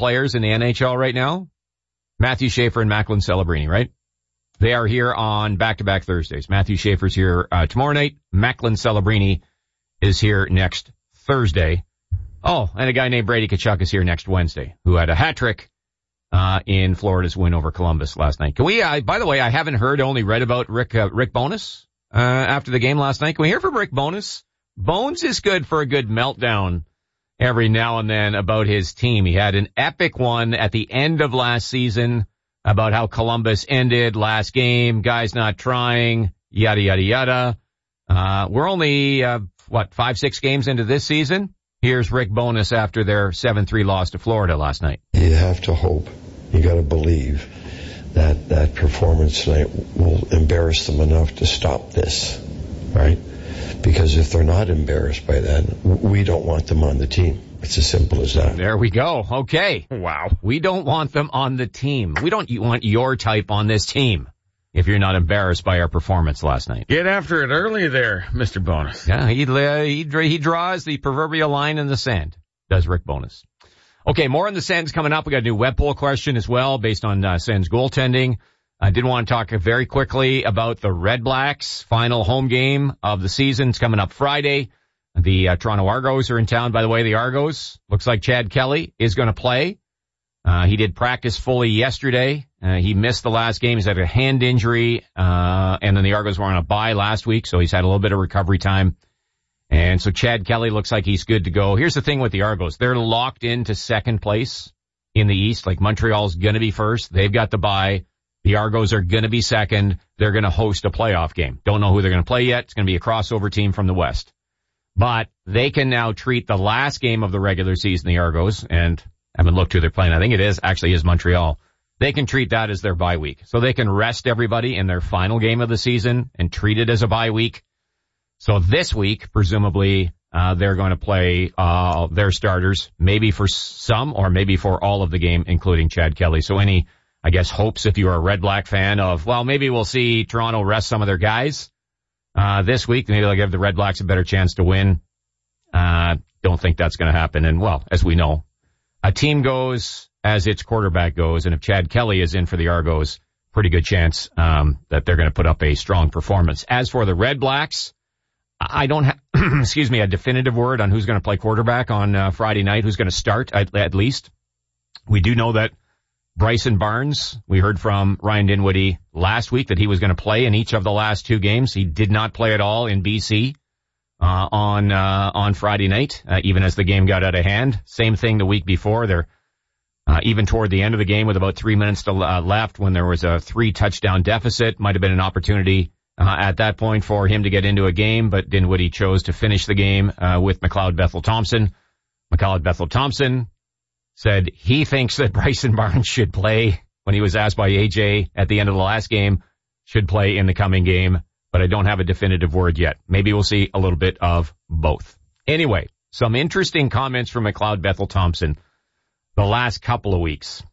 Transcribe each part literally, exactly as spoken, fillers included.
players in the N H L right now? Matthew Schaefer and Macklin Celebrini, right? They are here on back-to-back Thursdays. Matthew Schaefer's here uh, tomorrow night. Macklin Celebrini is here next Thursday. Oh, and a guy named Brady Tkachuk is here next Wednesday, who had a hat trick uh, in Florida's win over Columbus last night. Can we? Uh, by the way, I haven't heard, only read about Rick uh, Rick Bowness uh, after the game last night. Can we hear from Rick Bowness? Bones is good for a good meltdown every now and then about his team. He had an epic one at the end of last season about how Columbus ended last game, guys not trying, yada yada yada. Uh, we're only uh, what five six games into this season. Here's Rick Bowness after their seven three loss to Florida last night. You have to hope, you got to believe that that performance tonight will embarrass them enough to stop this, right? Because if they're not embarrassed by that, we don't want them on the team. It's as simple as that. There we go. Okay. Wow. We don't want them on the team. We don't want your type on this team if you're not embarrassed by our performance last night. Get after it early there, Mister Bowness. Yeah, he, he, he draws the proverbial line in the sand, does Rick Bowness. Okay, more on the Sens coming up. We got a new web poll question as well based on uh, Sens goaltending. I did want to talk very quickly about the Red Blacks' final home game of the season. It's coming up Friday. The uh, Toronto Argos are in town. By the way, the Argos, looks like Chad Kelly is going to play. Uh, he did practice fully yesterday. Uh, he missed the last game. He's had a hand injury, uh, and then the Argos were on a bye last week, so he's had a little bit of recovery time. And so Chad Kelly looks like he's good to go. Here's the thing with the Argos. They're locked into second place in the East. Like Montreal's going to be first. They've got the bye. The Argos are going to be second. They're going to host a playoff game. Don't know who they're going to play yet. It's going to be a crossover team from the West. But they can now treat the last game of the regular season, the Argos, and I haven't looked who they're playing. I think it is actually is Montreal. They can treat that as their bye week. So they can rest everybody in their final game of the season and treat it as a bye week. So this week, presumably, uh, they're going to play, uh, their starters, maybe for some or maybe for all of the game, including Chad Kelly. So any, I guess, hopes if you're a Red Black fan of, well, maybe we'll see Toronto rest some of their guys, uh, this week. Maybe they'll give the Red Blacks a better chance to win. Uh, don't think that's going to happen. And well, as we know, a team goes as its quarterback goes, and if Chad Kelly is in for the Argos, pretty good chance um that they're going to put up a strong performance. As for the Red Blacks, I don't have, excuse me, a definitive word on who's going to play quarterback on uh, Friday night, who's going to start at, at least. We do know that Bryson Barnes, we heard from Ryan Dinwiddie last week that he was going to play in each of the last two games. He did not play at all in B C uh on uh on Friday night, uh, even as the game got out of hand. Same thing the week before. They're uh, even toward the end of the game with about three minutes to, uh, left when there was a three touchdown deficit. Might have been an opportunity uh, at that point for him to get into a game, but Dinwiddie chose to finish the game uh, with McLeod Bethel-Thompson. McLeod Bethel-Thompson said he thinks that Bryson Barnes should play when he was asked by A J at the end of the last game, should play in the coming game, but I don't have a definitive word yet. Maybe we'll see a little bit of both. Anyway, some interesting comments from McLeod Bethel-Thompson the last couple of weeks.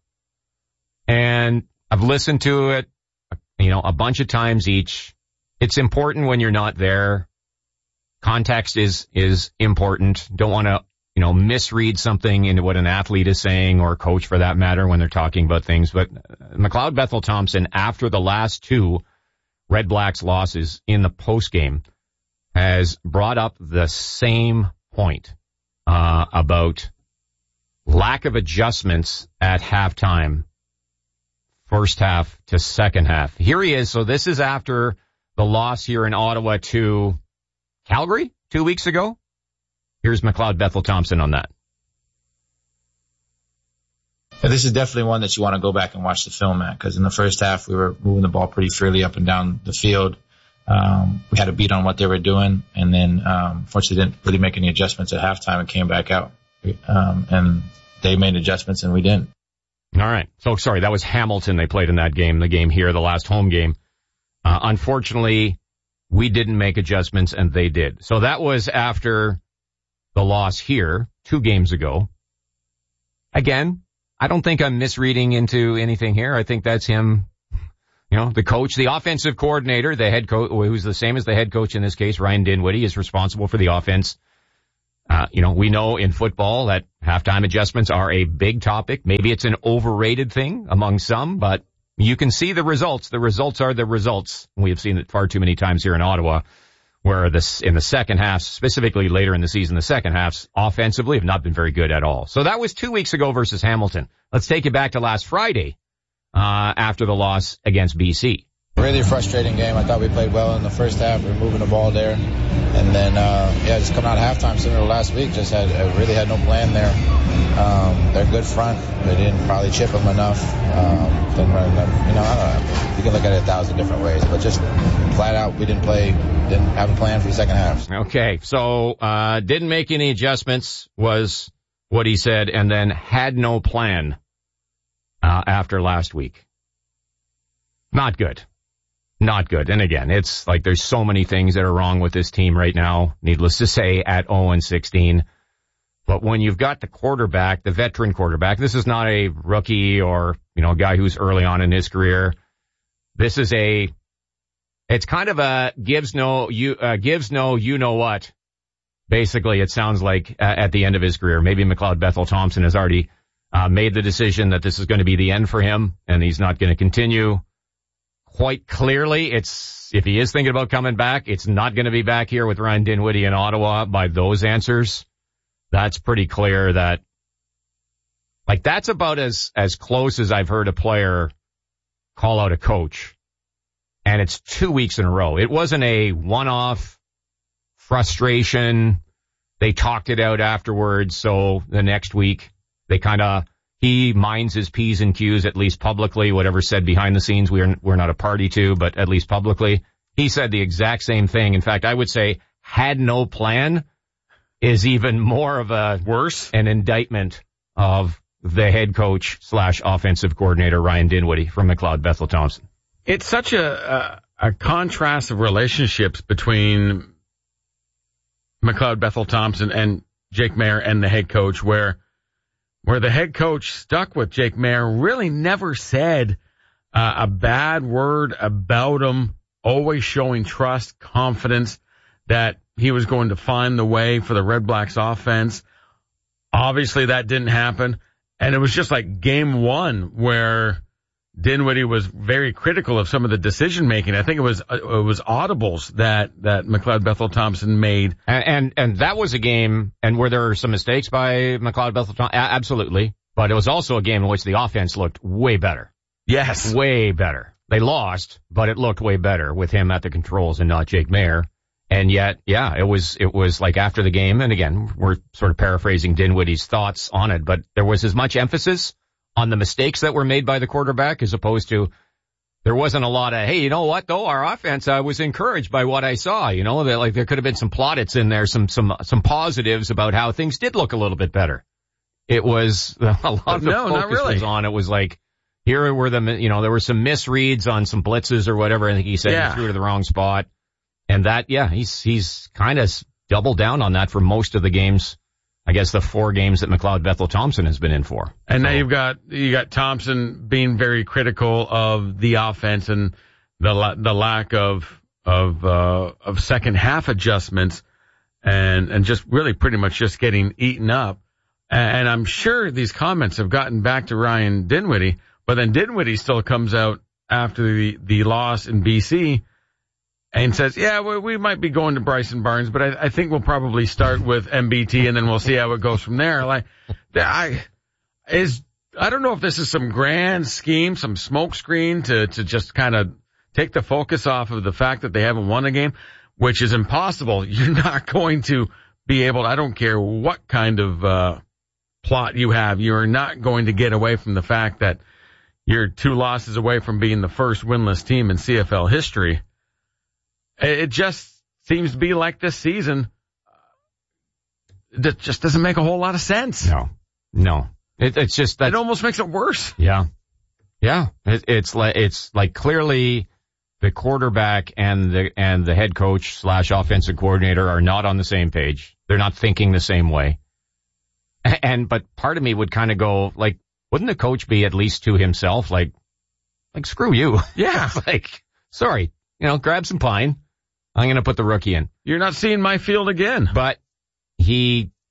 And I've listened to it, you know, a bunch of times each. It's important when you're not there. Context is, is important. Don't want to, you know, misread something into what an athlete is saying or a coach for that matter when they're talking about things. But McLeod Bethel-Thompson, after the last two Red Blacks losses in the postgame, has brought up the same point, uh, about lack of adjustments at halftime, first half to second half. Here he is. So this is after the loss here in Ottawa to Calgary two weeks ago. Here's McLeod Bethel-Thompson on that. Yeah, this is definitely one that you want to go back and watch the film at, because in the first half we were moving the ball pretty freely up and down the field. Um, we had a beat on what they were doing, and then um, fortunately didn't really make any adjustments at halftime and came back out. Um, and they made adjustments and we didn't. All right. So sorry, that was Hamilton they played in that game, the game here, the last home game. Uh, unfortunately, we didn't make adjustments and they did. So that was after the loss here two games ago. Again, I don't think I'm misreading into anything here. I think that's him, you know, the coach, the offensive coordinator, the head coach, who's the same as the head coach in this case, Ryan Dinwiddie, is responsible for the offense. Uh, you know, we know in football that halftime adjustments are a big topic. Maybe it's an overrated thing among some, but you can see the results. The results are the results. We have seen it far too many times here in Ottawa, where this in the second half, specifically later in the season, the second halves offensively have not been very good at all. So that was two weeks ago versus Hamilton. Let's take it back to last Friday, uh, after the loss against B C. Really frustrating game. I thought we played well in the first half. We were moving the ball there. And then, uh, yeah, just coming out of halftime similar to last week, just had, uh, really had no plan there. Um, they're a good front. They didn't probably chip them enough. Um, didn't run them, you know, I don't know. You can look at it a thousand different ways, but just flat out, we didn't play, didn't have a plan for the second half. Okay. So, uh, didn't make any adjustments was what he said, and then had no plan, uh, after last week. Not good. Not good. And again, it's like there's so many things that are wrong with this team right now, needless to say, at oh and sixteen. But when you've got the quarterback, the veteran quarterback, this is not a rookie or, you know, a guy who's early on in his career. This is a, it's kind of a gives no, you, uh, gives no, you know what. Basically, it sounds like uh, at the end of his career. Maybe McLeod Bethel Thompson has already uh, made the decision that this is going to be the end for him and he's not going to continue. Quite clearly, it's, if he is thinking about coming back, it's not going to be back here with Ryan Dinwiddie in Ottawa by those answers. That's pretty clear that, like, that's about as, as close as I've heard a player call out a coach. And it's two weeks in a row. It wasn't a one-off frustration. They talked it out afterwards. So the next week, they kind of, he minds his P's and Q's, at least publicly. Whatever said behind the scenes, we're, we're not a party to, but at least publicly. He said the exact same thing. In fact, I would say had no plan is even more of a worse, an indictment of the head coach slash offensive coordinator, Ryan Dinwiddie from McLeod Bethel Thompson. It's such a, a, a contrast of relationships between McLeod Bethel Thompson and Jake Maier and the head coach, where where the head coach stuck with Jake Maier, really never said uh, a bad word about him, always showing trust, confidence that he was going to find the way for the Red Blacks offense. Obviously, that didn't happen. And it was just like game one where Dinwiddie was very critical of some of the decision-making. I think it was it was audibles that, that McLeod Bethel Thompson made. And, and and that was a game, and were there some mistakes by McLeod Bethel Thompson? Absolutely. But it was also a game in which the offense looked way better. Yes. Way better. They lost, but it looked way better with him at the controls and not Jake Maier. And yet, yeah, it was, it was like after the game, and again, we're sort of paraphrasing Dinwiddie's thoughts on it, but there was as much emphasis on the mistakes that were made by the quarterback as opposed to, there wasn't a lot of, hey, you know what, though, our offense, I was encouraged by what I saw, you know, that like there could have been some plaudits in there, some, some, some positives about how things did look a little bit better. It was, a lot of the no, focus not really. was on, it was like, here were the, you know, there were some misreads on some blitzes or whatever. I think he said yeah. he threw to the wrong spot. And that, yeah, he's, he's kind of doubled down on that for most of the games. I guess the four games that McLeod Bethel Thompson has been in for. And so. now you've got, you got Thompson being very critical of the offense and the, la- the lack of, of, uh, of second half adjustments and, and just really pretty much just getting eaten up. And I'm sure these comments have gotten back to Ryan Dinwiddie, but then Dinwiddie still comes out after the, the loss in B C and says, yeah, we, we might be going to Bryson Barnes, but I, I think we'll probably start with M B T and then we'll see how it goes from there. Like, I, is, I don't know if this is some grand scheme, some smoke screen to, to just kind of take the focus off of the fact that they haven't won a game, which is impossible. You're not going to be able to, I don't care what kind of, uh, plot you have, you're not going to get away from the fact that you're two losses away from being the first winless team in C F L history. It just seems to be like this season. It just doesn't make a whole lot of sense. No, no. It, it's just that it almost makes it worse. Yeah, yeah. It, it's like it's like clearly the quarterback and the and the head coach slash offensive coordinator are not on the same page. They're not thinking the same way. And, and but part of me would kind of go like, wouldn't the coach be at least to himself like, like screw you? Yeah. Like, sorry, you know, grab some pine. I'm going to put the rookie in. You're not seeing my field again. But he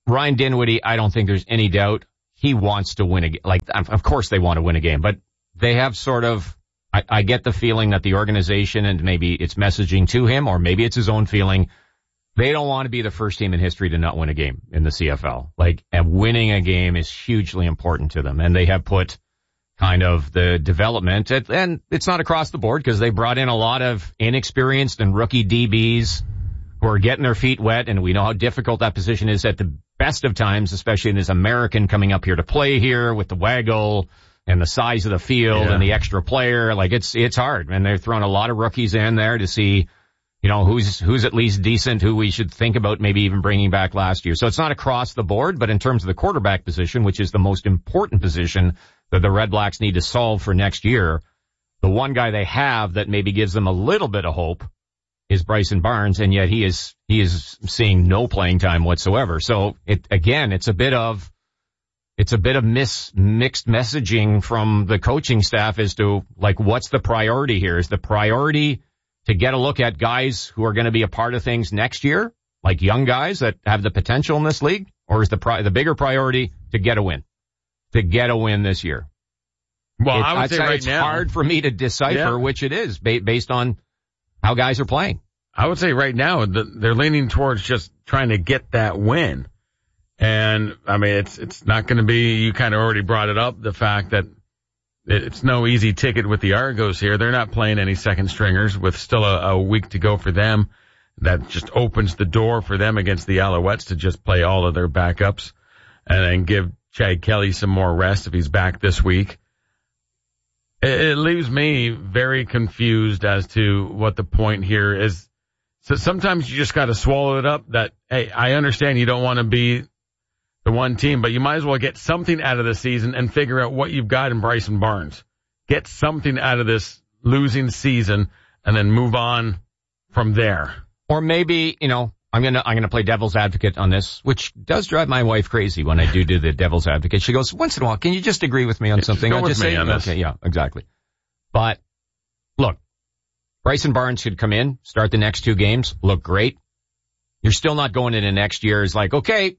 Ryan Dinwiddie, I don't think there's any doubt he wants to win a game. Like, of course they want to win a game, but they have sort of, I, I get the feeling that the organization, and maybe it's messaging to him, or maybe it's his own feeling, they don't want to be the first team in history to not win a game in the C F L. Like, and winning a game is hugely important to them. And they have put kind of the development, at, and it's not across the board because they brought in a lot of inexperienced and rookie D Bs who are getting their feet wet, and we know how difficult that position is at the best of times, especially in this American coming up here to play here with the waggle and the size of the field yeah. and the extra player. Like, it's it's hard, and they're throwing a lot of rookies in there to see, you know, who's who's at least decent, who we should think about maybe even bringing back last year. So it's not across the board, but in terms of the quarterback position, which is the most important position that the Red Blacks need to solve for next year, the one guy they have that maybe gives them a little bit of hope is Bryson Barnes, and yet he is he is seeing no playing time whatsoever. So it again, it's a bit of it's a bit of mis, mixed messaging from the coaching staff as to, like, what's the priority here? Is the priority to get a look at guys who are going to be a part of things next year, like young guys that have the potential in this league, or is the pri- the bigger priority to get a win, to get a win this year? Well, it, I would I'd say, say right it's now, hard for me to decipher yeah. which it is ba- based on how guys are playing. I would say right now they're leaning towards just trying to get that win. And, I mean, it's it's not going to be, you kind of already brought it up, the fact that it's no easy ticket with the Argos here. They're not playing any second stringers with still a, a week to go for them. That just opens the door for them against the Alouettes to just play all of their backups and then give Chad Kelly some more rest if he's back this week. It leaves me very confused as to what the point here is. So sometimes you just got to swallow it up that, hey, I understand you don't want to be the one team, but you might as well get something out of the season and figure out what you've got in Bryson Barnes. Get something out of this losing season and then move on from there. Or maybe, you know, I'm going to, I'm going to play devil's advocate on this, which does drive my wife crazy when I do do the devil's advocate. She goes, once in a while, can you just agree with me on yeah, something? Just go I'll with just me say, on this. Okay, yeah, exactly. But look, Bryson Barnes should come in, start the next two games, look great. You're still not going into next year as like, okay,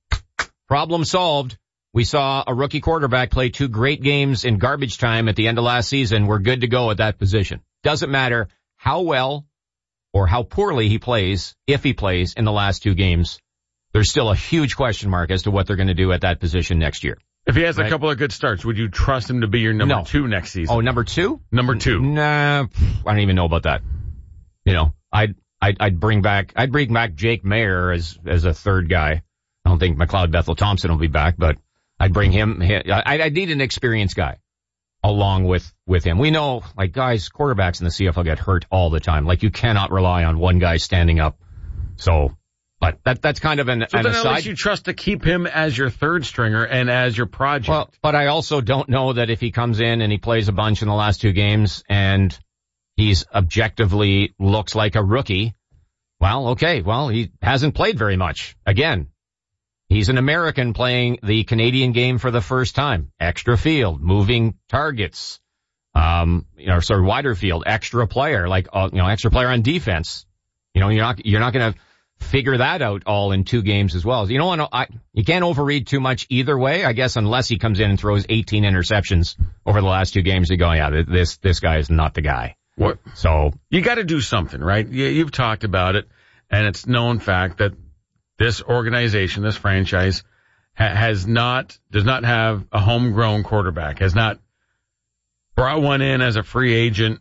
problem solved. We saw a rookie quarterback play two great games in garbage time at the end of last season. We're good to go at that position. Doesn't matter how well or how poorly he plays, if he plays in the last two games, there's still a huge question mark as to what they're going to do at that position next year. If he has right? a couple of good starts, would you trust him to be your number no. two next season? Oh, number two? Number two. Nah, I don't even know about that. You know, I'd, I'd, I'd bring back, I'd bring back Jake Mayer as, as a third guy. I don't think McLeod Bethel Thompson will be back, but I'd bring him, I, I'd need an experienced guy along with, with him. We know, like, guys, quarterbacks in the C F L get hurt all the time. Like, you cannot rely on one guy standing up. So, but that, that's kind of an, so an then aside. At least you trust to keep him as your third stringer and as your project. Well, but I also don't know that if he comes in and he plays a bunch in the last two games and he's objectively looks like a rookie, well, okay, well, he hasn't played very much. Again, he's an American playing the Canadian game for the first time. Extra field, moving targets, um, you know, sorry, wider field, extra player, like, uh, you know, extra player on defense. You know, you're not, you're not going to figure that out all in two games as well. You know, I, you can't overread too much either way, I guess, unless he comes in and throws eighteen interceptions over the last two games. You go, yeah, this, this guy is not the guy. What? So you got to do something, right? You, you've talked about it, and it's known fact that this organization, this franchise, ha- has not, does not have a homegrown quarterback, has not brought one in as a free agent,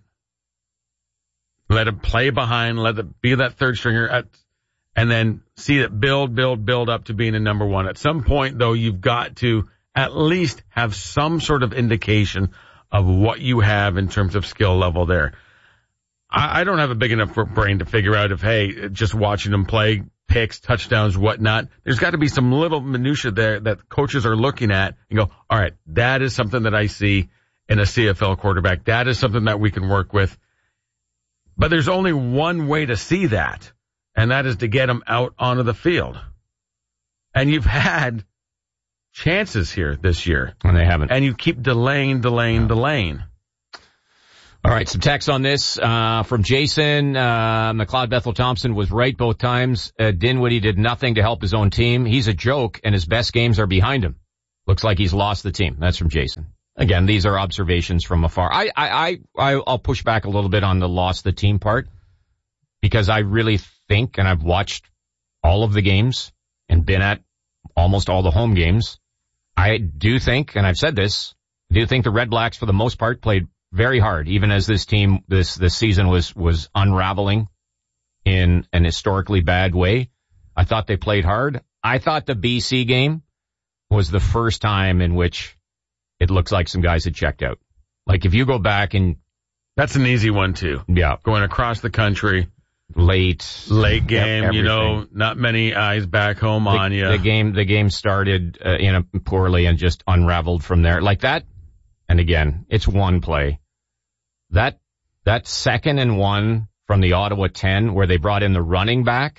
let it play behind, let it be that third stringer, at, and then see it build, build, build up to being a number one. At some point, though, you've got to at least have some sort of indication of what you have in terms of skill level there. I, I don't have a big enough brain to figure out if, hey, just watching them play, picks, touchdowns, whatnot. There's got to be some little minutia there that coaches are looking at and go, all right, that is something that I see in a C F L quarterback. That is something that we can work with. But there's only one way to see that, and that is to get them out onto the field. And you've had chances here this year. And they haven't. And you keep delaying, delaying, delaying. All right, some text on this uh from Jason. Uh McLeod Bethel Thompson was right both times. Uh, Dinwiddie did nothing to help his own team. He's a joke, and his best games are behind him. Looks like he's lost the team. That's from Jason. Again, these are observations from afar. I, I, I, I'll push back a little bit on the lost the team part, because I really think, and I've watched all of the games and been at almost all the home games. I do think, and I've said this, I do think the Red Blacks for the most part played very hard, even as this team, this, this season was, was unraveling in an historically bad way. I thought they played hard. I thought the B C game was the first time in which it looks like some guys had checked out. Like if you go back and... That's an easy one too. Yeah. Going across the country. Late. Late game, everything. You know, not many eyes back home the, on you. The game, the game started uh, in a poorly and just unraveled from there. Like that. And again, it's one play. That, that second and one from the Ottawa ten where they brought in the running back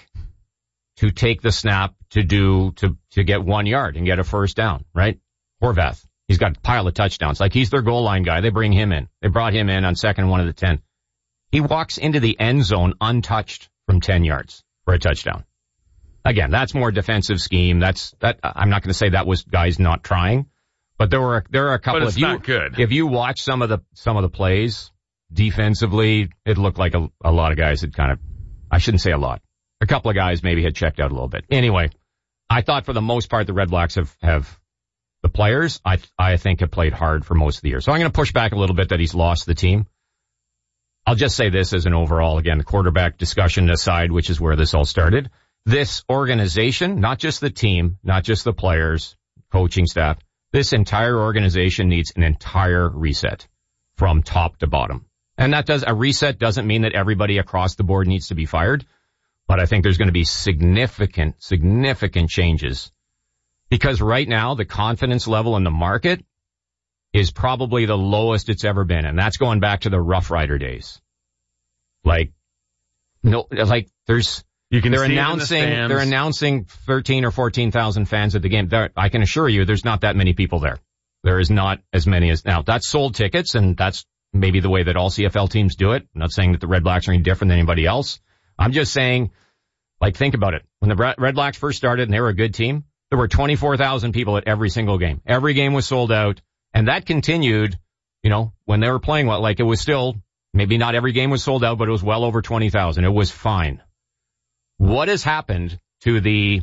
to take the snap to do, to, to get one yard and get a first down, right? Horvath. He's got a pile of touchdowns. Like he's their goal line guy. They bring him in. They brought him in on second one of the ten. He walks into the end zone untouched from ten yards for a touchdown. Again, that's more defensive scheme. That's, that, I'm not going to say that was guys not trying, but there were, there are a couple but it's of you, not good. If you watch some of the, some of the plays defensively, it looked like a, a lot of guys had kind of, I shouldn't say a lot. A couple of guys maybe had checked out a little bit. Anyway, I thought for the most part the Red Blacks have, have the players, I I think have played hard for most of the year. So I'm going to push back a little bit that he's lost the team. I'll just say this as an overall, again, the quarterback discussion aside, which is where this all started. This organization, not just the team, not just the players, coaching staff, this entire organization needs an entire reset from top to bottom. And that does, a reset doesn't mean that everybody across the board needs to be fired. But I think there's going to be significant, significant changes, because right now the confidence level in the market is probably the lowest it's ever been. And that's going back to the Rough Rider days. Like, no, like there's, you can they're see announcing, it in the stands. they're announcing thirteen or fourteen thousand fans at the game. There, I can assure you there's not that many people there. There is not as many as now. That's sold tickets, and that's maybe the way that all C F L teams do it. I'm not saying that the Red Blacks are any different than anybody else. I'm just saying, like, think about it. When the Red Blacks first started and they were a good team, there were twenty-four thousand people at every single game. Every game was sold out. And that continued, you know, when they were playing well, like it was still, maybe not every game was sold out, but it was well over twenty thousand. It was fine. What has happened to the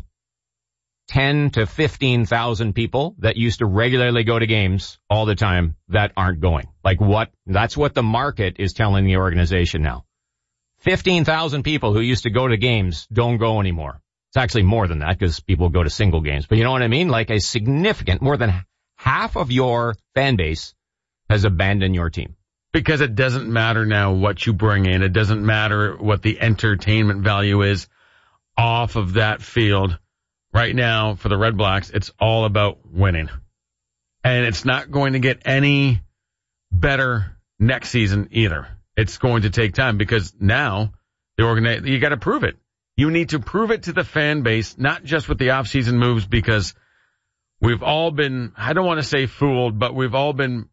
ten to fifteen thousand people that used to regularly go to games all the time that aren't going? Like what, that's what the market is telling the organization now. fifteen thousand people who used to go to games don't go anymore. It's actually more than that because people go to single games. But you know what I mean? Like a significant, more than half of your fan base has abandoned your team. Because it doesn't matter now what you bring in. It doesn't matter what the entertainment value is off of that field. Right now, for the Red Blacks, it's all about winning. And it's not going to get any better next season either. It's going to take time because now the organi- you got to prove it. You need to prove it to the fan base, not just with the off-season moves, because we've all been, I don't want to say fooled, but we've all been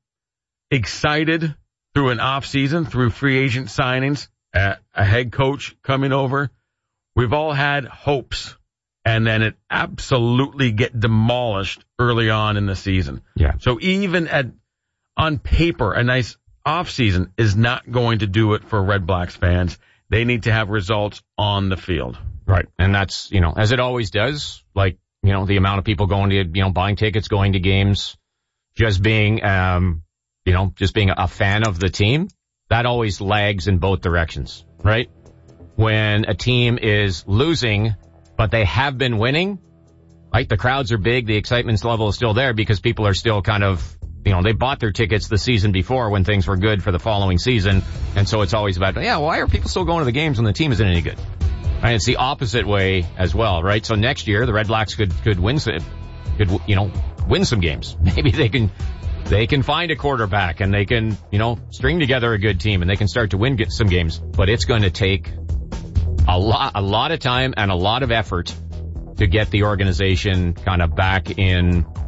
excited through an off-season, through free agent signings, a, a head coach coming over. We've all had hopes, and then it absolutely get demolished early on in the season. Yeah. So even at on paper, a nice off-season is not going to do it for Red Blacks fans. They need to have results on the field. Right. And that's, you know, as it always does, like, you know, the amount of people going to, you know, buying tickets, going to games, just being, um, you know, just being a fan of the team, that always lags in both directions, right? When a team is losing, but they have been winning, right? The crowds are big. The excitement level is still there because people are still kind of, you know, they bought their tickets the season before when things were good for the following season. And so it's always about, yeah, why are people still going to the games when the team isn't any good? And it's the opposite way as well, right? So next year, the Red Blacks could, could win some, could, you know, win some games. Maybe they can, they can find a quarterback and they can, you know, string together a good team and they can start to win some games. But it's going to take a lot, a lot of time and a lot of effort to get the organization kind of back in,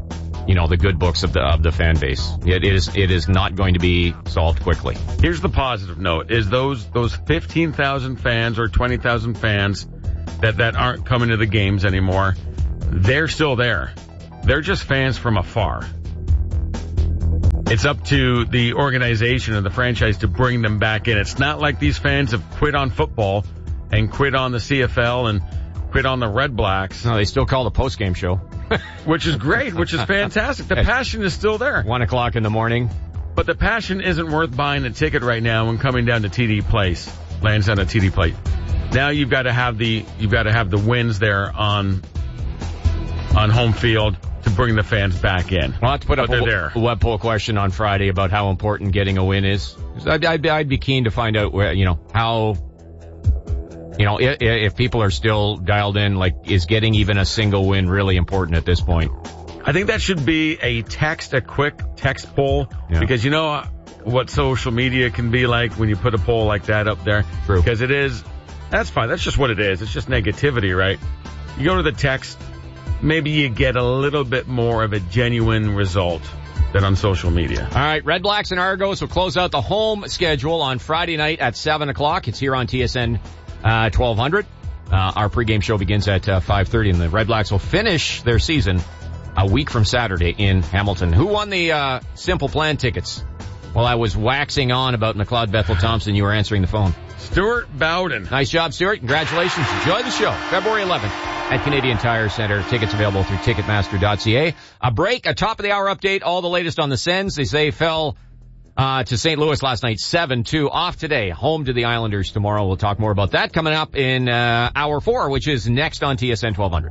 you know, the good books of the of the fan base. It is it is not going to be solved quickly. Here's the positive note: is those those fifteen thousand fans or twenty thousand fans that that aren't coming to the games anymore, they're still there. They're just fans from afar. It's up to the organization and the franchise to bring them back in. It's not like these fans have quit on football and quit on the C F L and quit on the Red Blacks. No, they still call the post-game show. Which is great, which is fantastic. The passion is still there. One o'clock in the morning. But the passion isn't worth buying a ticket right now and coming down to T D Place, Lansdowne T D Place. Now you've got to have the, you've got to have the wins there on, on home field to bring the fans back in. We'll have to put up but a, there. a web poll question on Friday about how important getting a win is. I'd, I'd, I'd be keen to find out where, you know, how, you know, if, if people are still dialed in, like, is getting even a single win really important at this point? I think that should be a text, a quick text poll, yeah. Because you know what social media can be like when you put a poll like that up there. True. Because it is, that's fine. That's just what it is. It's just negativity, right? You go to the text, maybe you get a little bit more of a genuine result than on social media. All right, Red Blacks and Argos will close out the home schedule on Friday night at seven o'clock. It's here on T S N uh, twelve hundred. Uh, our pregame show begins at uh, five thirty, and the Red Blacks will finish their season a week from Saturday in Hamilton. Who won the uh, Simple Plan tickets? While I was waxing on about McLeod Bethel Thompson, you were answering the phone. Stuart Bowden. Nice job, Stuart. Congratulations. Enjoy the show. February eleventh at Canadian Tire Center. Tickets available through Ticketmaster dot C A. A break, a top of the hour update, all the latest on the Sens. They say fell uh to Saint Louis last night, seven two. Off today, home to the Islanders tomorrow. We'll talk more about that coming up in uh hour four, which is next on T S N twelve hundred.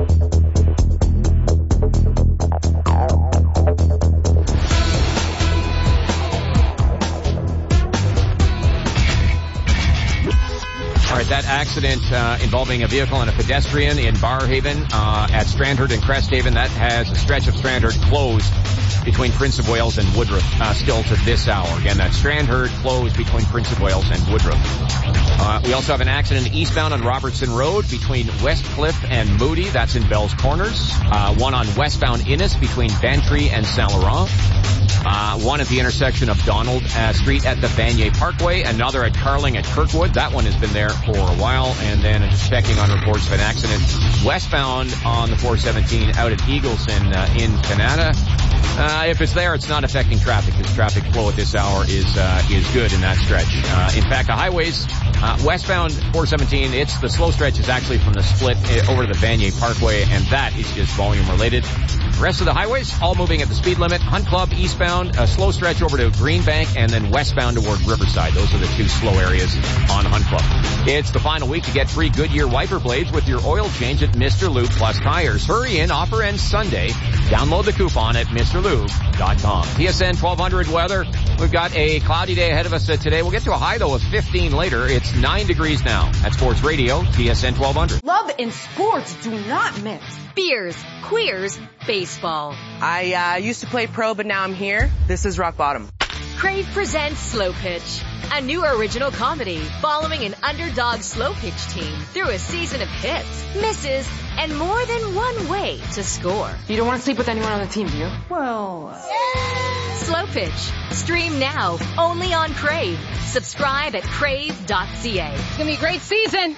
All right, that accident uh, involving a vehicle and a pedestrian in Barrhaven uh, at Strandherd and Cresthaven, that has a stretch of Strandherd closed between Prince of Wales and Woodruff uh, still to this hour. Again, that Strandherd closed between Prince of Wales and Woodruff. Uh, we also have an accident eastbound on Robertson Road between Westcliff and Moody. That's in Bell's Corners. Uh, one on westbound Innis between Bantry and Saint Laurent. Uh, one at the intersection of Donald uh, Street at the Vanier Parkway. Another at Carling at Kirkwood. That one has been there for a while. And then just checking on reports of an accident westbound on the four seventeen out at Eagleson uh, in Canada. Uh, if it's there, it's not affecting traffic, because traffic flow at this hour is uh, is good in that stretch. Uh, in fact, the highways, uh, westbound four seventeen, it's the slow stretch is actually from the split over to the Vanier Parkway, and that is just volume related. The rest of the highways, all moving at the speed limit. Hunt Club eastbound, a slow stretch over to Greenbank, and then westbound toward Riverside. Those are the two slow areas on Hunt Club. It's the final week to get free Goodyear wiper blades with your oil change at Mister Lube Plus Tires. Hurry in, offer ends Sunday. Download the coupon at Mr Lube dot com. T S N twelve hundred weather. We've got a cloudy day ahead of us today. We'll get to a high, though, of fifteen later. It's nine degrees now. At Sports Radio, T S N twelve hundred. Love and sports do not mix. Beers, queers, baseball. I uh, used to play pro, but now I'm here. This is rock bottom. Crave presents Slow Pitch, a new original comedy following an underdog slow pitch team through a season of hits, misses, and more than one way to score. You don't want to sleep with anyone on the team, do you? Well... Slow Pitch. Stream now, only on Crave. Subscribe at crave dot c a. It's gonna be a great season.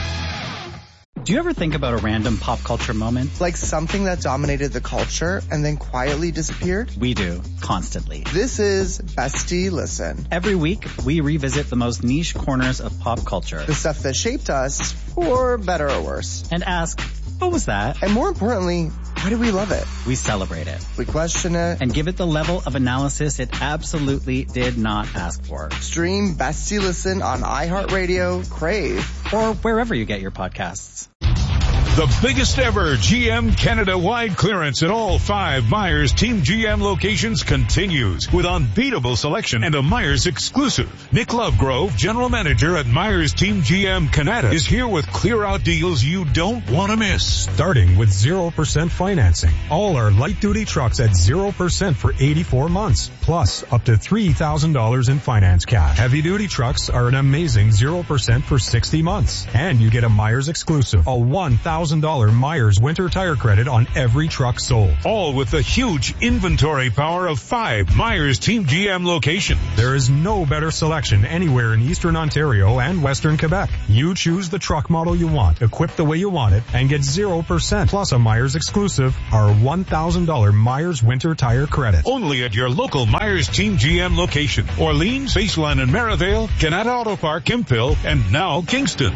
Do you ever think about a random pop culture moment? Like something that dominated the culture and then quietly disappeared? We do, constantly. This is Bestie Listen. Every week, we revisit the most niche corners of pop culture. The stuff that shaped us, for better or worse. And ask, what was that? And more importantly, why do we love it? We celebrate it. We question it. And give it the level of analysis it absolutely did not ask for. Stream Bestie Listen on iHeartRadio, Crave, or wherever you get your podcasts. The biggest ever G M Canada-wide clearance at all five Myers Team G M locations continues with unbeatable selection and a Myers exclusive. Nick Lovegrove, General Manager at Myers Team G M Canada, is here with clear-out deals you don't want to miss. Starting with zero percent financing. All our light-duty trucks at zero percent for eighty-four months, plus up to three thousand dollars in finance cash. Heavy-duty trucks are an amazing zero percent for sixty months. And you get a Myers exclusive, a one thousand thousand dollars Myers winter tire credit on every truck sold. All with the huge inventory power of five Myers Team G M locations. There is no better selection anywhere in Eastern Ontario and Western Quebec. You choose the truck model you want, equip the way you want it, and get zero percent plus a Myers exclusive, our one thousand dollars Myers winter tire credit. Only at your local Myers Team G M location. Orleans, Baseline and Merivale, Canada Auto Park, Kemptville, and now Kingston.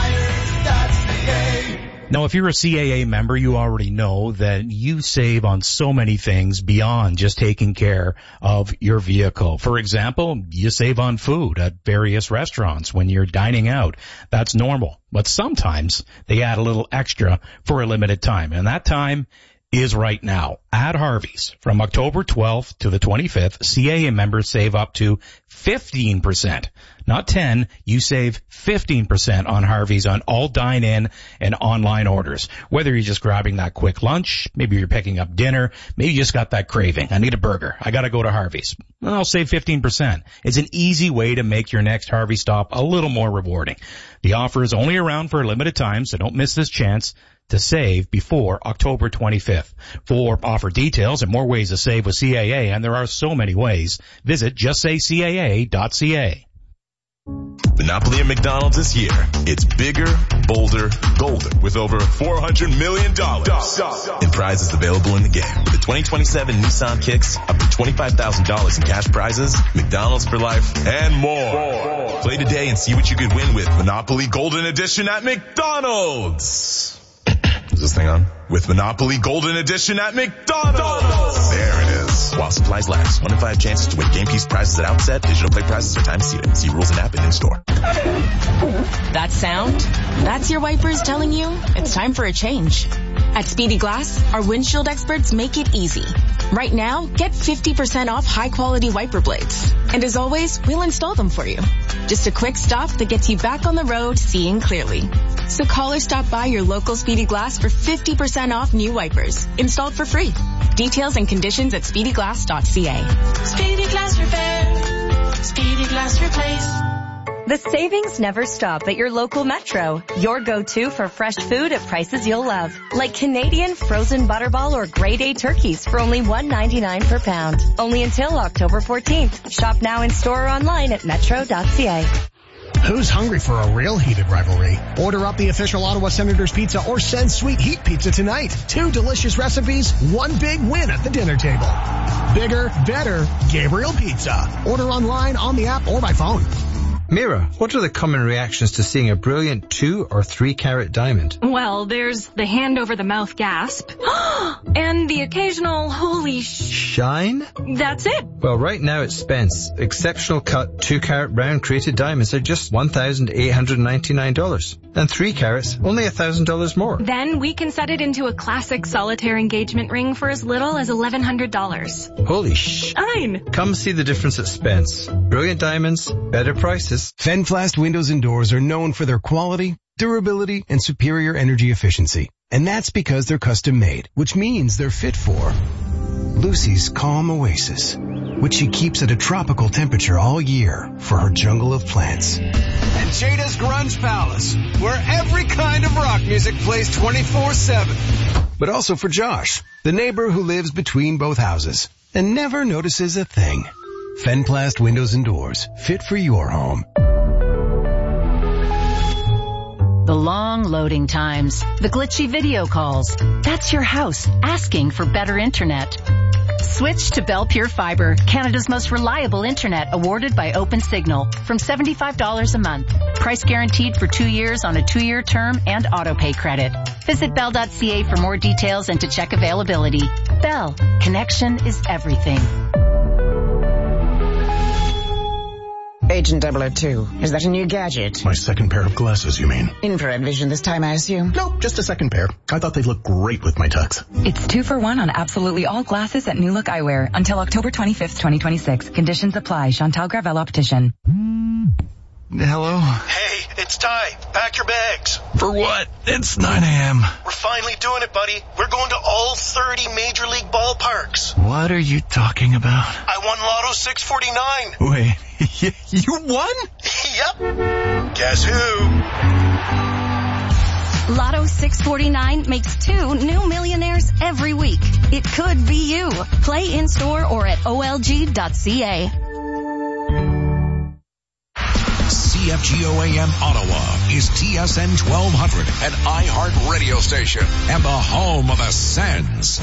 Now, if you're a C A A member, you already know that you save on so many things beyond just taking care of your vehicle. For example, you save on food at various restaurants when you're dining out. That's normal. But sometimes they add a little extra for a limited time, and that time is right now. At Harvey's, from October twelfth to the twenty-fifth, C A A members save up to fifteen percent. Not ten, you save fifteen percent on Harvey's on all dine-in and online orders. Whether you're just grabbing that quick lunch, maybe you're picking up dinner, maybe you just got that craving. I need a burger. I gotta go to Harvey's. Well, I'll save fifteen percent. It's an easy way to make your next Harvey stop a little more rewarding. The offer is only around for a limited time, so don't miss this chance to save before October twenty-fifth. For offer details and more ways to save with C A A, and there are so many ways, visit just say C A A dot C A. Monopoly at McDonald's is here. It's bigger, bolder, golden, with over four hundred million dollars in prizes available in the game. With the twenty twenty-seven Nissan Kicks, up to twenty-five thousand dollars in cash prizes, McDonald's for life, and more. Play today and see what you could win with Monopoly Golden Edition at McDonald's. Is this thing on? With Monopoly Golden Edition at McDonald's. There it is. While supplies last. One in five chances to win game piece prizes at outset. Digital play prizes are time seated. See rules and app and in store. That sound? That's your wipers telling you it's time for a change. At Speedy Glass, our windshield experts make it easy. Right now, get fifty percent off high-quality wiper blades. And as always, we'll install them for you. Just a quick stop that gets you back on the road seeing clearly. So call or stop by your local Speedy Glass for fifty percent off new wipers, installed for free. Details and conditions at speedy glass dot c a. Speedy Glass Repair. Speedy Glass Replace. The savings never stop at your local Metro. Your go-to for fresh food at prices you'll love. Like Canadian frozen butterball or grade A turkeys for only one ninety-nine per pound. Only until October fourteenth. Shop now in store or online at metro dot c a. Who's hungry for a real heated rivalry? Order up the official Ottawa Senators pizza or send Sweet Heat pizza tonight. Two delicious recipes, one big win at the dinner table. Bigger, better, Gabriel Pizza. Order online, on the app, or by phone. Mira, what are the common reactions to seeing a brilliant two or three carat diamond? Well, there's the hand over the mouth gasp and the occasional holy sh... Shine? That's it. Well, right now at Spence, exceptional cut two carat round crated diamonds are just one thousand eight hundred ninety-nine dollars. And three carats, only one thousand dollars more. Then we can set it into a classic solitaire engagement ring for as little as eleven hundred dollars. Holy sh... Shine. Come see the difference at Spence. Brilliant diamonds, better prices. Fenflast windows and doors are known for their quality, durability, and superior energy efficiency. And that's because they're custom made, which means they're fit for Lucy's calm oasis, which she keeps at a tropical temperature all year for her jungle of plants. And Jada's Grunge Palace, where every kind of rock music plays twenty-four seven. But also for Josh, the neighbor who lives between both houses and never notices a thing. Fenplast windows and doors, fit for your home. The long loading times, the glitchy video calls. That's your house asking for better internet. Switch to Bell Pure Fiber, Canada's most reliable internet, awarded by OpenSignal, from seventy-five dollars a month. Price guaranteed for two years on a two-year term and auto-pay credit. Visit bell dot c a for more details and to check availability. Bell, connection is everything. Agent double oh two, is that a new gadget? My second pair of glasses, you mean? Infrared vision this time, I assume? Nope, just a second pair. I thought they'd look great with my tux. It's two for one on absolutely all glasses at New Look Eyewear until October twenty-fifth, twenty twenty-six. Conditions apply. Chantal Gravel Optician. Hello? Hey, it's Ty. Pack your bags. For what? It's nine a.m. We're finally doing it, buddy. We're going to all thirty Major League ballparks. What are you talking about? I won Lotto six forty-nine. Wait, you won? Yep. Guess who? Lotto six forty-nine makes two new millionaires every week. It could be you. Play in-store or at O L G dot C A. C F G O A M Ottawa is T S N twelve hundred, an iHeart radio station and the home of the Sens.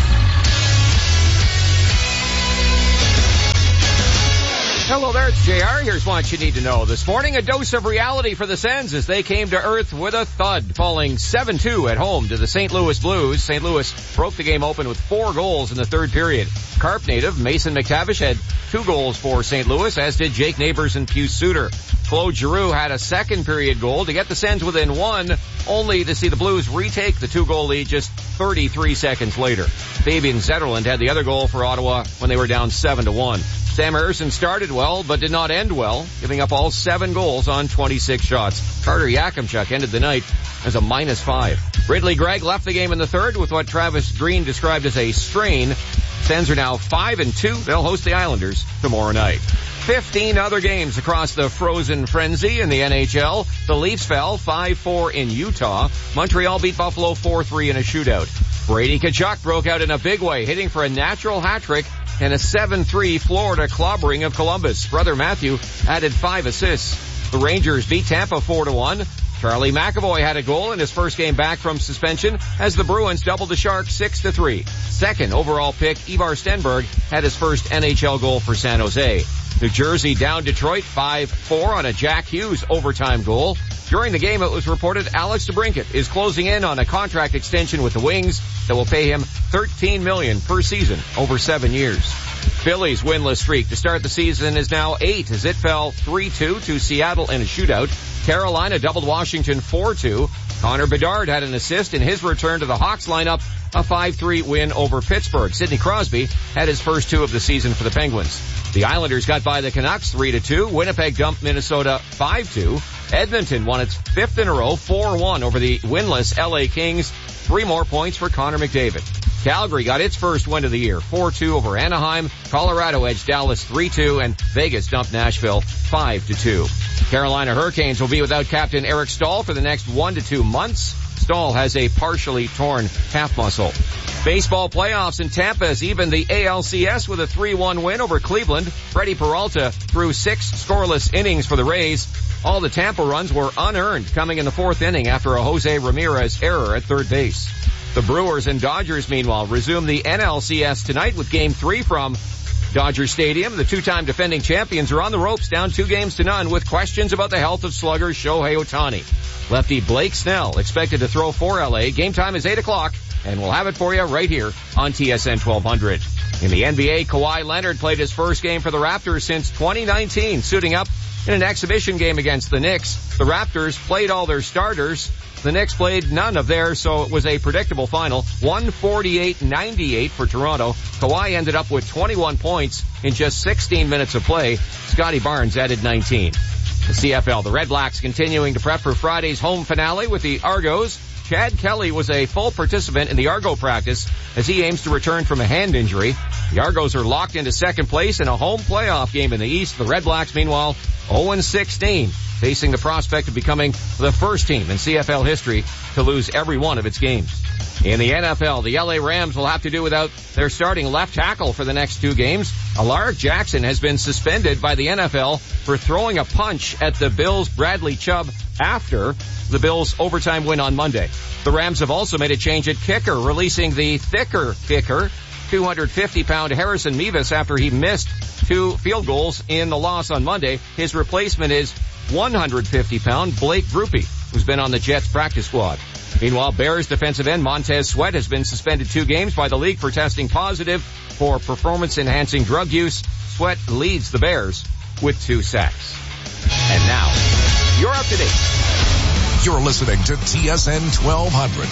Hello there, it's J R. Here's what you need to know. This morning, a dose of reality for the Sens as they came to earth with a thud, falling seven two at home to the Saint Louis Blues. Saint Louis broke the game open with four goals in the third period. Carp native Mason McTavish had two goals for Saint Louis, as did Jake Neighbors and Pius Suter. Claude Giroux had a second period goal to get the Sens within one, only to see the Blues retake the two-goal lead just thirty-three seconds later. Fabian Zetterlund had the other goal for Ottawa when they were down seven to one. Sam Harrison started well, but did not end well, giving up all seven goals on twenty-six shots. Carter Yakimchuk ended the night as a minus five. Ridley Gregg left the game in the third with what Travis Green described as a strain. Sens are now five and two. They'll host the Islanders tomorrow night. Fifteen other games across the frozen frenzy in the N H L. The Leafs fell five four in Utah. Montreal beat Buffalo four three in a shootout. Brady Tkachuk broke out in a big way, hitting for a natural hat-trick and a seven three Florida clobbering of Columbus. Brother Matthew added five assists. The Rangers beat Tampa four to one. Charlie McAvoy had a goal in his first game back from suspension as the Bruins doubled the Sharks six to three. Second overall pick, Ivar Stenberg had his first N H L goal for San Jose. New Jersey down Detroit five four on a Jack Hughes overtime goal. During the game, it was reported Alex DeBrincat is closing in on a contract extension with the Wings that will pay him thirteen million dollars per season over seven years. Phillies winless streak to start the season is now eight as it fell three two to Seattle in a shootout. Carolina doubled Washington four two. Connor Bedard had an assist in his return to the Hawks lineup, a five three win over Pittsburgh. Sidney Crosby had his first two of the season for the Penguins. The Islanders got by the Canucks three to two. Winnipeg dumped Minnesota five two. Edmonton won its fifth in a row, four one over the winless L A Kings. Three more points for Connor McDavid. Calgary got its first win of the year, four two over Anaheim. Colorado edged Dallas three two, and Vegas dumped Nashville five to two. Carolina Hurricanes will be without captain Eric Staal for the next one to two months. Staal has a partially torn calf muscle. Baseball playoffs in Tampa has evened the A L C S with a three one win over Cleveland. Freddie Peralta threw six scoreless innings for the Rays. All the Tampa runs were unearned, coming in the fourth inning after a Jose Ramirez error at third base. The Brewers and Dodgers, meanwhile, resume the N L C S tonight with Game three from Dodger Stadium. The two-time defending champions are on the ropes, down two games to none, with questions about the health of slugger Shohei Ohtani. Lefty Blake Snell expected to throw for L A. Game time is eight o'clock, and we'll have it for you right here on T S N twelve hundred. In the N B A, Kawhi Leonard played his first game for the Raptors since twenty nineteen, suiting up in an exhibition game against the Knicks. The Raptors played all their starters. The Knicks played none of theirs, so it was a predictable final. one forty-eight ninety-eight for Toronto. Kawhi ended up with twenty-one points in just sixteen minutes of play. Scotty Barnes added nineteen. The C F L, the Red Blacks continuing to prep for Friday's home finale with the Argos. Chad Kelly was a full participant in the Argo practice as he aims to return from a hand injury. The Argos are locked into second place in a home playoff game in the East. The Red Blacks, meanwhile, oh and sixteen, facing the prospect of becoming the first team in C F L history to lose every one of its games. In the N F L, the L A Rams will have to do without their starting left tackle for the next two games. Alaric Jackson has been suspended by the N F L for throwing a punch at the Bills' Bradley Chubb after the Bills' overtime win on Monday. The Rams have also made a change at kicker, releasing the thicker kicker, two hundred fifty pound Harrison Mevis, after he missed two field goals in the loss on Monday. His replacement is one hundred fifty pound Blake Grupe, who's been on the Jets practice squad. Meanwhile, Bears defensive end Montez Sweat has been suspended two games by the league for testing positive for performance-enhancing drug use. Sweat leads the Bears with two sacks. And now, you're up to date. You're listening to T S N twelve hundred.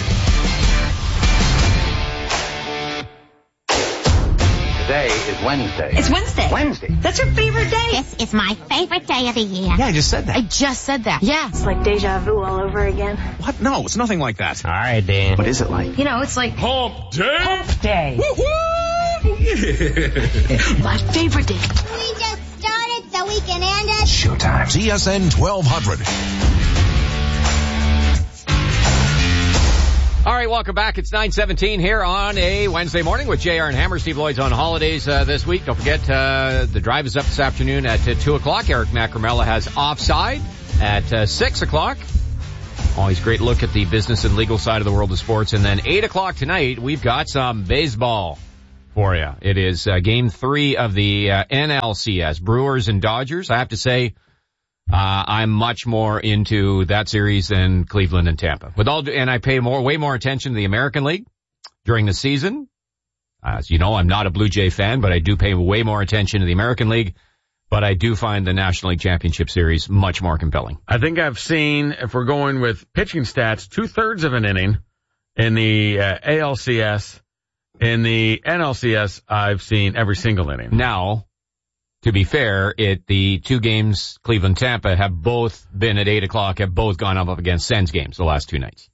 Today is Wednesday. It's Wednesday. Wednesday. That's your favorite day. This is my favorite day of the year. Yeah, I just said that. I just said that. Yeah. It's like deja vu all over again. What? No, it's nothing like that. All right, Dan. What is it like? You know, it's like Hump Day. Hump Day. Woo-hoo! Yeah. My favorite day. We just started so we can end it. Showtime. T S N twelve hundred. right, welcome back. It's nine seventeen here on a Wednesday morning with J R and Hammer. Steve Lloyd's on holidays uh, this week. Don't forget, uh, the drive is up this afternoon at uh, two o'clock. Eric Macramella has Offside at uh, six o'clock. Always great look at the business and legal side of the world of sports. And then eight o'clock tonight, we've got some baseball for you. It is uh, game three of the uh, N L C S, Brewers and Dodgers. I have to say, Uh, I'm much more into that series than Cleveland and Tampa. With all, and I pay more, way more attention to the American League during the season. As you know, I'm not a Blue Jay fan, but I do pay way more attention to the American League. But I do find the National League Championship Series much more compelling. I think I've seen, if we're going with pitching stats, two-thirds of an inning in the uh, A L C S. In the N L C S, I've seen every single inning. Now, to be fair, it the two games, Cleveland-Tampa, have both been at eight o'clock, have both gone up against Sens games the last two nights.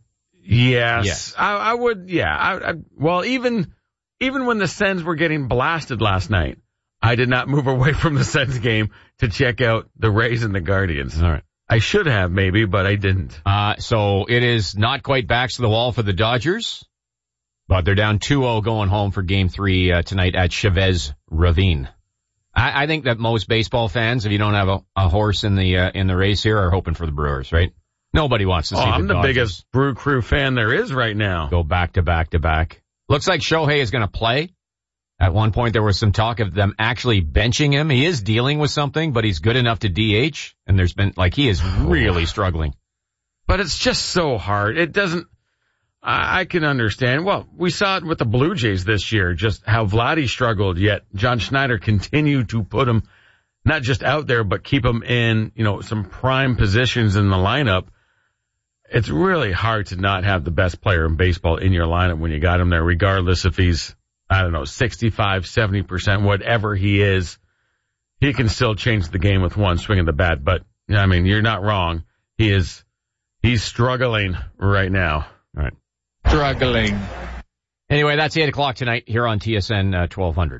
Yes. yes. I, I would, yeah. I, I, well, even even when the Sens were getting blasted last night, I did not move away from the Sens game to check out the Rays and the Guardians. All right. I should have, maybe, but I didn't. Uh, so it is not quite backs to the wall for the Dodgers, but they're down two oh going home for game three uh, tonight at Chavez Ravine. I, I think that most baseball fans, if you don't have a, a horse in the uh, in the race here, are hoping for the Brewers, right? Nobody wants to see oh, the I'm the Dodgers biggest Brew Crew fan there is right now. Go back to back to back. Looks like Shohei is going to play. At one point, there was some talk of them actually benching him. He is dealing with something, but he's good enough to D H. And there's been, like, he is really struggling. But it's just so hard. It doesn't, I, I can understand. Well, we saw it with the Blue Jays this year, just how Vladdy struggled, yet John Schneider continued to put him not just out there, but keep him in, you know, some prime positions in the lineup. It's really hard to not have the best player in baseball in your lineup when you got him there, regardless if he's, I don't know, sixty-five, seventy percent, whatever he is. He can still change the game with one swing of the bat. But, I mean, you're not wrong. He is, he's struggling right now. All right. Struggling. Anyway, that's eight o'clock tonight here on T S N uh, twelve hundred.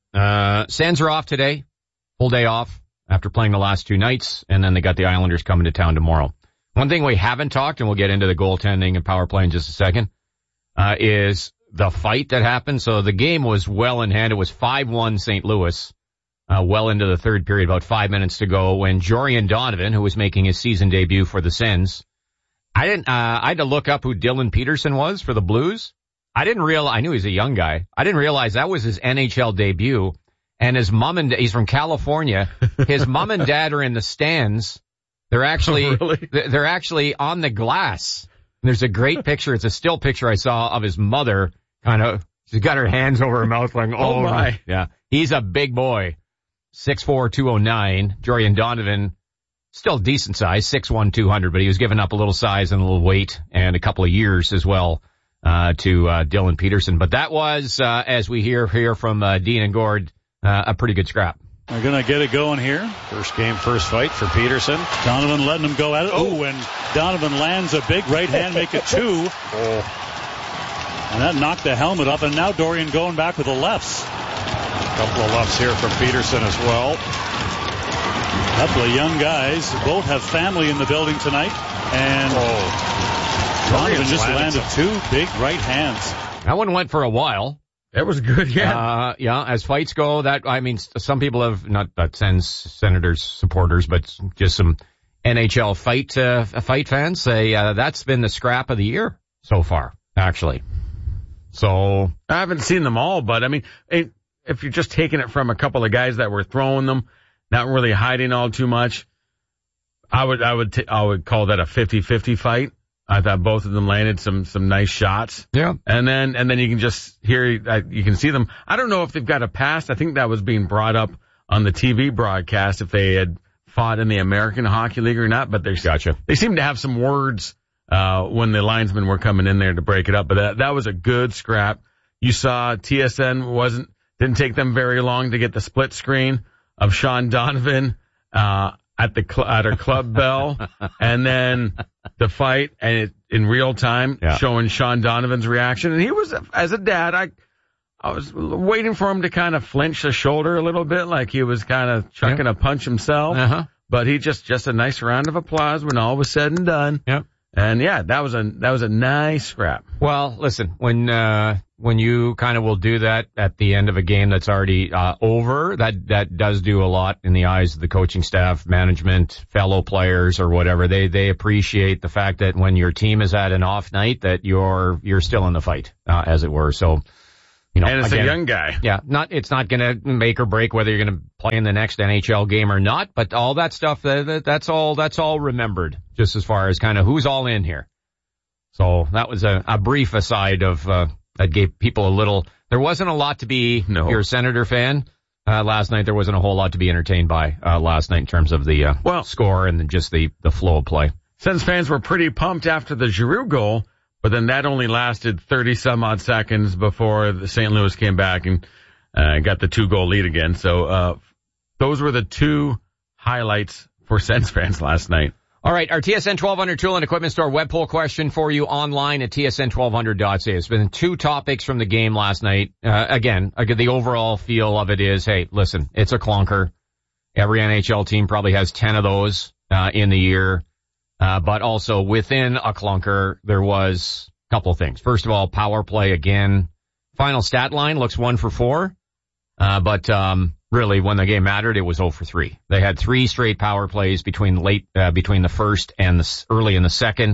Uh, Sens are off today. Full day off after playing the last two nights. And then they got the Islanders coming to town tomorrow. One thing we haven't talked, and we'll get into the goaltending and power play in just a second, uh, is the fight that happened. So the game was well in hand. It was five one Saint Louis, uh, well into the third period, about five minutes to go, when Jorian Donovan, who was making his season debut for the Sens, I didn't, uh, I had to look up who Dylan Peterson was for the Blues. I didn't realize, I knew he was a young guy. I didn't realize that was his N H L debut. And his mom and, he's from California. His mom and dad are in the stands. They're actually, oh, really? they're actually on the glass. There's a great picture. It's a still picture I saw of his mother. Kind of, she's got her hands over her mouth like, oh, oh my. Yeah. He's a big boy. six four, two oh nine. Jorian Donovan, still decent size, six one, two hundred, but he was giving up a little size and a little weight and a couple of years as well, uh, to, uh, Dylan Peterson. But that was, uh, as we hear here from, uh, Dean and Gord, uh, a pretty good scrap. They're going to get it going here. First game, first fight for Peterson. Donovan letting him go at it. Oh, and Donovan lands a big right hand, make it two. Oh. And that knocked the helmet off, and now Dorian going back with the lefts. A couple of lefts here from Peterson as well. A couple of young guys. Both have family in the building tonight. And oh. Donovan just landed two big right hands. That one went for a while. That was good, yeah. Uh, yeah, as fights go, that, I mean, some people have, not that Sens Senators supporters, but just some N H L fight, uh, fight fans say, uh, that's been the scrap of the year so far, actually. So. I haven't seen them all, but I mean, if you're just taking it from a couple of guys that were throwing them, not really hiding all too much, I would, I would, t- I would call that a fifty-fifty fight. I thought both of them landed some, some nice shots. Yeah. And then, and then you can just hear, you can see them. I don't know if they've got a past. I think that was being brought up on the T V broadcast if they had fought in the American Hockey League or not, but they gotcha. They seem to have some words, uh, when the linesmen were coming in there to break it up, but that, that was a good scrap. You saw T S N wasn't, didn't take them very long to get the split screen of Sean Donovan, uh, at the cl- at her club bell, and then the fight, and it in real time yeah. showing Sean Donovan's reaction. And he was, as a dad, I I was waiting for him to kind of flinch the shoulder a little bit, like he was kind of chucking yeah. a punch himself. Uh-huh. But he just just a nice round of applause when all was said and done. Yeah. And yeah, that was a that was a nice scrap. Well, listen, when uh when you kind of will do that at the end of a game that's already uh over, that that does do a lot in the eyes of the coaching staff, management, fellow players, or whatever. They they appreciate the fact that when your team is at an off night, that you're you're still in the fight, uh, as it were. So, you know, and it's again, a young guy. Yeah, not it's not going to make or break whether you're going to play in the next N H L game or not. But all that stuff, that, that, that's all that's all remembered, just as far as kind of who's all in here. So that was a, a brief aside of uh, that gave people a little. There wasn't a lot to be. No. If you're a Senator fan. Uh, last night there wasn't a whole lot to be entertained by uh, last night in terms of the uh, well, score and just the the flow of play. Sens fans were pretty pumped after the Giroux goal. But then that only lasted thirty some odd seconds before the Saint Louis came back and uh, got the two goal lead again. So uh those were the two highlights for Sens fans last night. All right, our T S N twelve hundred Tool and Equipment Store web poll question for you online at T S N twelve hundred dot C A. It's been two topics from the game last night. Uh, again, the overall feel of it is, hey, listen, it's a clunker. Every N H L team probably has ten of those uh, in the year. Uh, but also within a clunker, there was a couple of things. First of all, power play again. Final stat line looks one for four. Uh, but, um, really when the game mattered, it was zero for three. They had three straight power plays between late, uh, between the first and the early in the second.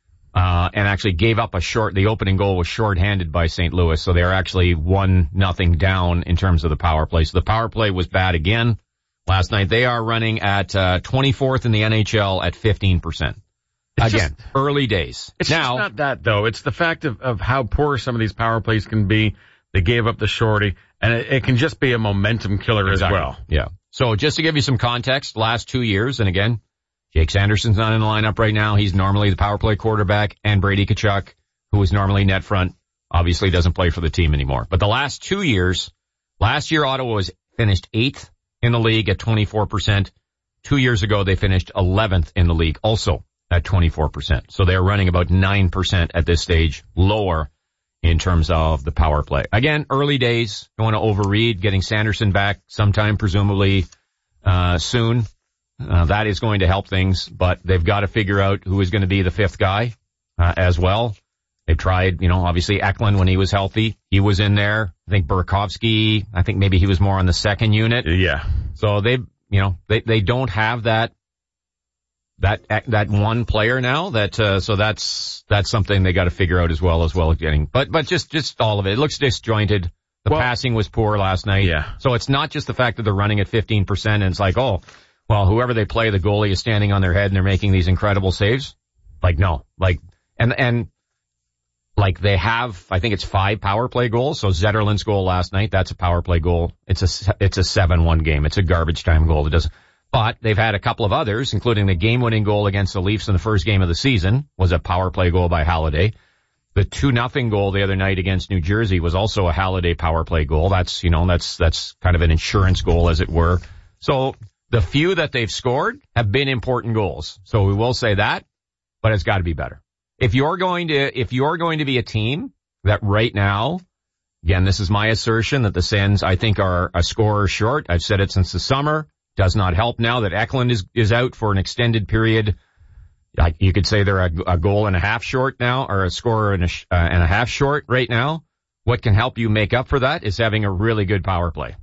Uh, and actually gave up a short, the opening goal was shorthanded by Saint Louis. So they were actually one nothing down in terms of the power play. So the power play was bad again. Last night, they are running at uh twenty-fourth in the N H L at fifteen percent. It's Again, just, early days. It's now, just not that, though. It's the fact of, of how poor some of these power plays can be. They gave up the shorty, and it, it can just be a momentum killer exactly. as well. Yeah. So just to give you some context, last two years, and again, Jake Sanderson's not in the lineup right now. He's normally the power play quarterback, and Brady Tkachuk, who is normally net front, obviously doesn't play for the team anymore. But the last two years, last year Ottawa was finished eighth in the league at twenty-four percent. Two years ago, they finished eleventh in the league, also at twenty-four percent. So they're running about nine percent at this stage, lower in terms of the power play. Again, early days. Don't want to overread. Getting Sanderson back sometime, presumably uh soon. Uh, that is going to help things, but they've got to figure out who is going to be the fifth guy uh, as well. They've tried, you know, obviously Eklund when he was healthy, he was in there. I think Burakovsky, I think maybe he was more on the second unit. Yeah. So they, you know, they, they don't have that, that, that one player now that, uh, so that's, that's something they got to figure out as well as well as getting, but, but just, just all of it. It looks disjointed. The well, passing was poor last night. Yeah. So it's not just the fact that they're running at fifteen percent and it's like, oh, well, whoever they play, the goalie is standing on their head and they're making these incredible saves. Like, no, like, and, and, Like they have, I think it's five power play goals. So Zetterlund's goal last night, that's a power play goal. It's a, it's a seven one game. It's a garbage time goal. It doesn't, but they've had a couple of others, including the game winning goal against the Leafs in the first game of the season was a power play goal by Halliday. The two nothing goal the other night against New Jersey was also a Halliday power play goal. That's, you know, that's, that's kind of an insurance goal as it were. So the few that they've scored have been important goals. So we will say that, but it's got to be better. If you're going to, if you're going to be a team that right now, again, this is my assertion that the Sens, I think, are a scorer short. I've said it since the summer. Does not help now that Eklund is, is out for an extended period. Like you could say they're a, a goal and a half short now, or a scorer and a, uh, and a half short right now. What can help you make up for that is having a really good power play.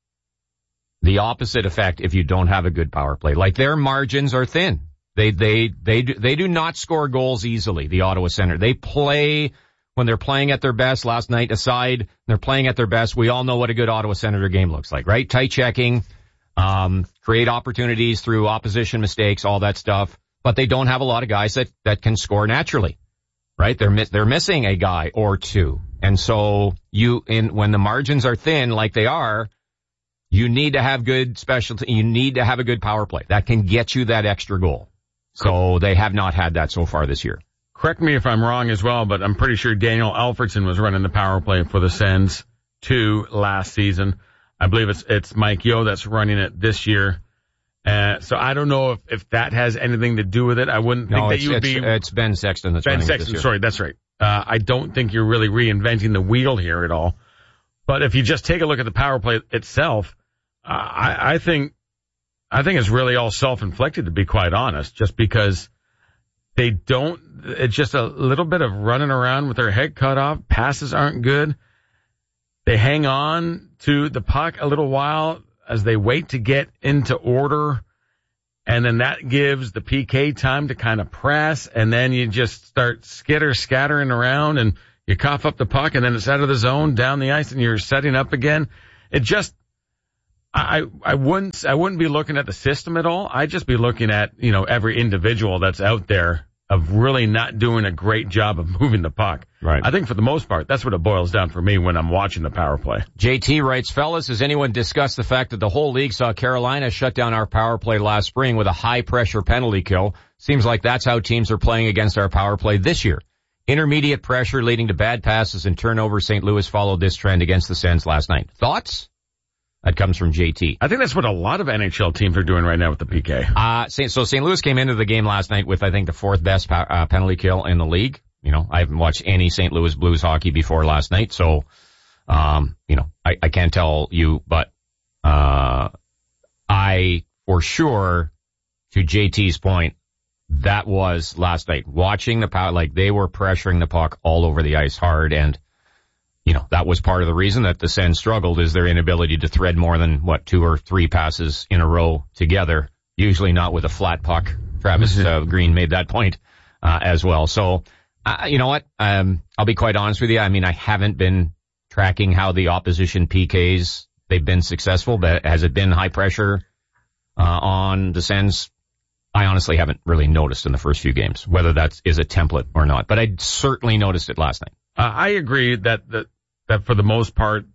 The opposite effect if you don't have a good power play. Like their margins are thin. They, they, they, do, they do not score goals easily, the Ottawa Center. They play, when they're playing at their best, last night aside, they're playing at their best. We all know what a good Ottawa Senator game looks like, right? Tight checking, um, create opportunities through opposition mistakes, all that stuff. But they don't have a lot of guys that, that can score naturally, right? They're, mi- they're missing a guy or two. And so you, in, when the margins are thin like they are, you need to have good specialty, you need to have a good power play. That can get you that extra goal. So they have not had that so far this year. Correct me if I'm wrong as well, but I'm pretty sure Daniel Alfredson was running the power play for the Sens too last season. I believe it's it's Mike Yeo that's running it this year. Uh, so I don't know if, if that has anything to do with it. I wouldn't think no, that you would it's, be. It's Ben Sexton that's Ben running Sexton, it this year. Sorry, that's right. Uh, I don't think you're really reinventing the wheel here at all. But if you just take a look at the power play itself, uh, I, I think. I think it's really all self-inflicted, to be quite honest, just because They don't, it's just a little bit of running around with their head cut off. Passes aren't good. They hang on to the puck a little while as they wait to get into order. And then that gives the P K time to kind of press. And then you just start skitter scattering around and you cough up the puck and then it's out of the zone down the ice and you're setting up again. It just, I, I wouldn't, I wouldn't be looking at the system at all. I'd just be looking at, you know, every individual that's out there of really not doing a great job of moving the puck. Right. I think for the most part, that's what it boils down for me when I'm watching the power play. J T writes, fellas, has anyone discussed the fact that the whole league saw Carolina shut down our power play last spring with a high pressure penalty kill? Seems like that's how teams are playing against our power play this year. Intermediate pressure leading to bad passes and turnovers. Saint Louis followed this trend against the Sens last night. Thoughts? That comes from J T. I think that's what a lot of N H L teams are doing right now with the P K. Uh, so Saint Louis came into the game last night with, I think, the fourth best uh, penalty kill in the league. You know, I haven't watched any Saint Louis Blues hockey before last night, so, um, you know, I, I can't tell you, but, uh, I, for sure, to J T's point, that was last night. Watching the power, like, they were pressuring the puck all over the ice hard, and you know, that was part of the reason that the Sens struggled is their inability to thread more than, what, two or three passes in a row together, usually not with a flat puck. Travis uh, Green made that point uh, as well. So, uh, you know what? Um, I'll be quite honest with you. I mean, I haven't been tracking how the opposition P Ks, they've been successful, but has it been high pressure uh, on the Sens? I honestly haven't really noticed in the first few games, whether that is a template or not, but I certainly noticed it last night. Uh, I agree that the that for the most part,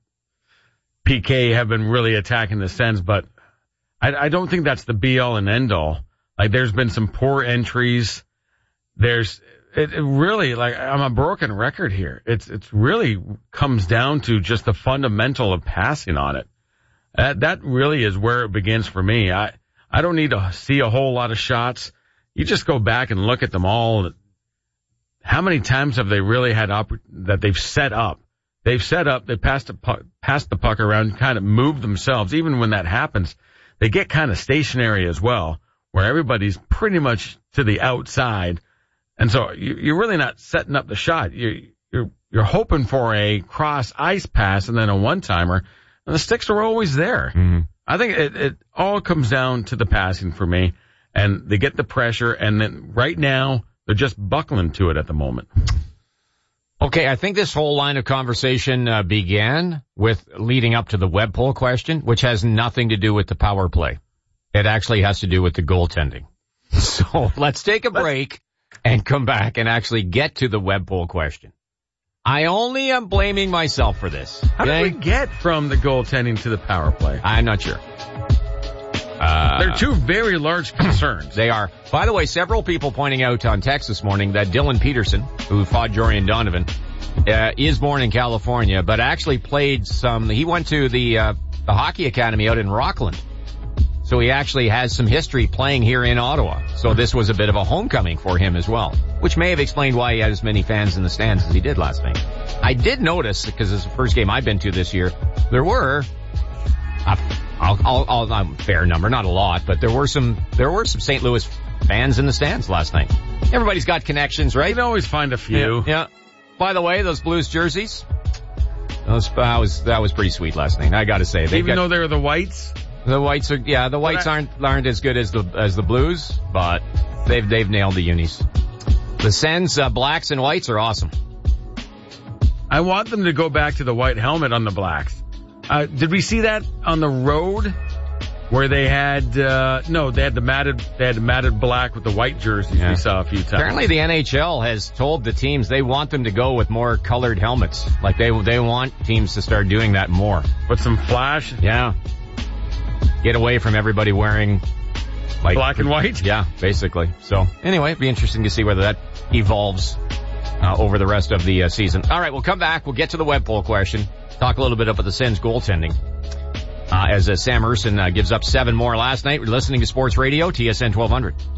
P K have been really attacking the Sens, but I, I don't think that's the be-all and end-all. Like, there's been some poor entries. There's, it, it really, like, I'm a broken record here. It's, it's really comes down to just the fundamental of passing on it. That, that really is where it begins for me. I, I don't need to see a whole lot of shots. You just go back and look at them all. How many times have they really had opp- that they've set up? They've set up, they passed the puck, passed the puck around, kind of moved themselves. Even when that happens, they get kind of stationary as well, where everybody's pretty much to the outside. And so you, you're really not setting up the shot. You, you're, you're hoping for a cross ice pass and then a one-timer, and the sticks are always there. Mm-hmm. I think it, it all comes down to the passing for me, and they get the pressure, and then right now they're just buckling to it at the moment. Okay, I think this whole line of conversation uh, began with leading up to the web poll question, which has nothing to do with the power play. It actually has to do with the goaltending. So let's take a break and come back and actually get to the web poll question. I only am blaming myself for this. How okay? did we get from the goaltending to the power play? I'm not sure. Uh, They're two very large concerns. They are. By the way, several people pointing out on text this morning that Dylan Peterson, who fought Jorian Donovan, uh, is born in California, but actually played some, he went to the, uh, the hockey academy out in Rockland. So he actually has some history playing here in Ottawa. So this was a bit of a homecoming for him as well, which may have explained why he had as many fans in the stands as he did last night. I did notice, because it's the first game I've been to this year, there were, uh, I'll, I'll, I'll, um, fair number, not a lot, but there were some, there were some Saint Louis fans in the stands last night. Everybody's got connections, right? You can always find a few. Yeah. yeah. By the way, those Blues jerseys, those, that was, that was pretty sweet last night. I gotta say. Even got, though they were the whites? The whites are, yeah, the whites I, aren't, aren't as good as the, as the Blues, but they've, they've nailed the unis. The Sens, uh, blacks and whites are awesome. I want them to go back to the white helmet on the blacks. Uh, did we see that on the road where they had, uh, no, they had the matted, they had the matted black with the white jerseys yeah. we saw a few times. Apparently the N H L has told the teams they want them to go with more colored helmets. Like they, they want teams to start doing that more. With some flash? Yeah. Get away from everybody wearing like black and white? Yeah, basically. So anyway, it'd be interesting to see whether that evolves uh, over the rest of the uh, season. All right, we'll come back. We'll get to the web poll question. Talk a little bit about the Sens goaltending. Uh, as uh, Sam Urson uh, gives up seven more last night. We're listening to Sports Radio, T S N twelve hundred.